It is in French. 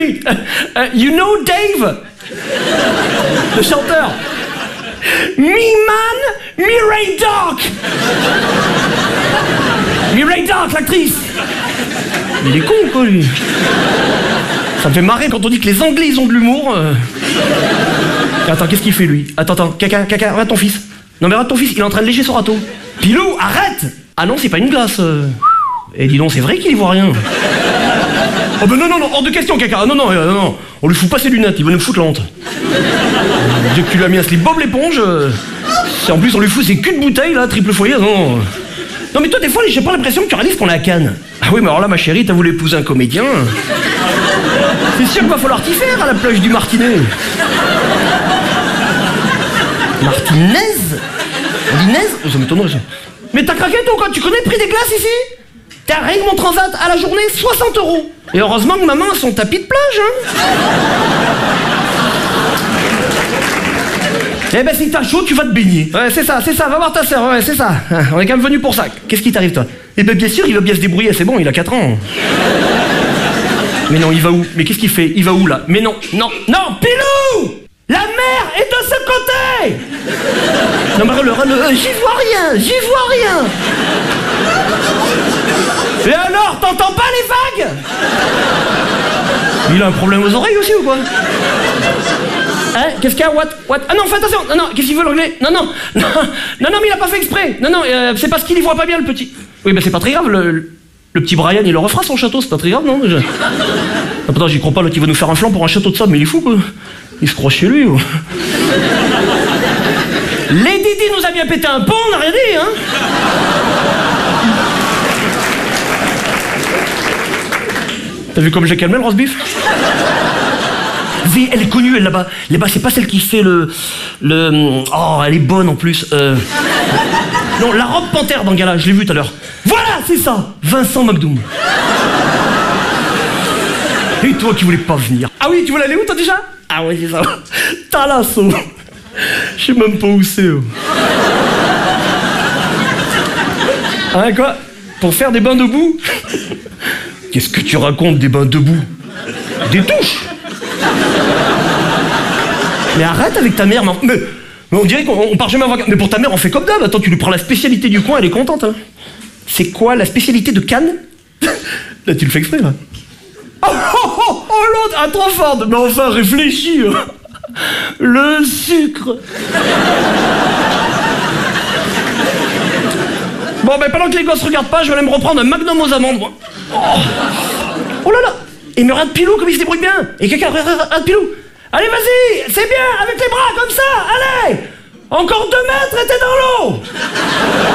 You know Dave, le chanteur. Me man, Mireille Dark. Mireille Dark, l'actrice. Il est con quoi lui. Ça me fait marrer quand on dit que les Anglais ils ont de l'humour. Attends, qu'est-ce qu'il fait lui? Attends, caca, regarde ton fils. Non mais regarde ton fils, il est en train de lécher son râteau. Pilou, arrête! Ah non, c'est pas une glace. Et dis donc, c'est vrai qu'il y voit rien. Oh ben non, hors de question, caca. Non. On lui fout pas ses lunettes, il va nous foutre la honte. Dès que tu lui as mis un slip Bob l'éponge, en plus on lui fout ses culs de bouteille là, triple foyer, non. Non mais toi des fois j'ai pas l'impression que tu réalises qu'on est à Cannes. Ah oui mais alors là ma chérie, t'as voulu épouser un comédien. C'est sûr qu'il va falloir t'y faire à la plage du Martinet. Martinez? Ça m'étonnerait ça. Mais t'as craqué toi quoi? Tu connais le prix des glaces ici? T'as rien que mon transat à la journée, 60 €. Et heureusement que maman a son tapis de plage, hein. Eh ben si t'as chaud, tu vas te baigner. Ouais, c'est ça, va voir ta sœur, ouais, c'est ça. On est quand même venu pour ça. Qu'est-ce qui t'arrive toi? Eh ben bien sûr, il va bien se débrouiller, c'est bon, il a 4 ans. Mais non, il va où? Mais qu'est-ce qu'il fait? Il va où là? Mais non, Pilou! La mer est de ce côté! Non mais j'y vois rien. Et alors, t'entends pas les vagues? Il a un problème aux oreilles aussi ou quoi? Hein? Qu'est-ce qu'il y a? What? Ah non, fais attention! Non, qu'est-ce qu'il veut l'anglais? Non, mais il a pas fait exprès! Non, c'est parce qu'il y voit pas bien le petit. Oui, ben c'est pas très grave, le petit Brian, il le refera son château, c'est pas très grave, non? Attends, j'y crois pas, l'autre il va nous faire un flanc pour un château de sable, mais il est fou quoi! Il se croit chez lui ou... Lady Di nous a bien pété un pont, on n'a rien dit, hein? T'as vu comme j'ai calmé le roast beef? Elle est connue, elle, là-bas. Là-bas, c'est pas celle qui fait le... Oh, elle est bonne, en plus. Non, la robe panthère dans Gala, je l'ai vue tout à l'heure. Voilà, c'est ça! Vincent McDoom. Et toi qui voulais pas venir. Ah oui, tu voulais aller où, toi, déjà? Ah ouais, c'est ça. Talasso. Je sais même pas où c'est. Hein, quoi? Pour faire des bains debout? Qu'est-ce que tu racontes, des bains debout? Des douches? Mais arrête avec ta mère, mais on dirait qu'on part jamais en vacances. Mais pour ta mère, on fait comme d'hab. Attends, tu lui prends la spécialité du coin, elle est contente. Hein. C'est quoi la spécialité de Cannes? Là, tu le fais exprès, là. Oh, l'autre, à trop fort. Mais enfin, réfléchis. Le sucre. Bon, ben pendant que les gosses regardent pas, je vais aller me reprendre un magnum aux amandes, moi. Oh là là. Et me regarde Pilou comme il se débrouille bien. Et quelqu'un regarde Pilou. Allez, vas-y, c'est bien, avec les bras comme ça, allez. Encore 2 mètres et t'es dans l'eau.